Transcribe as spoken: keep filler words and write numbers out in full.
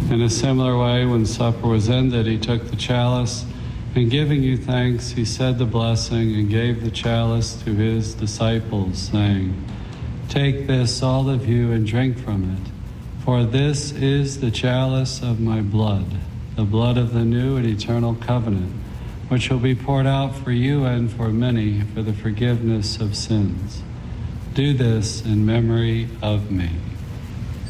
In a similar way, when supper was ended, he took the chalice, and giving you thanks, he said the blessing and gave the chalice to his disciples, saying, "Take this, all of you, and drink from it, for this is the chalice of my blood, the blood of the new and eternal covenant, which will be poured out for you and for many for the forgiveness of sins. Do this in memory of me."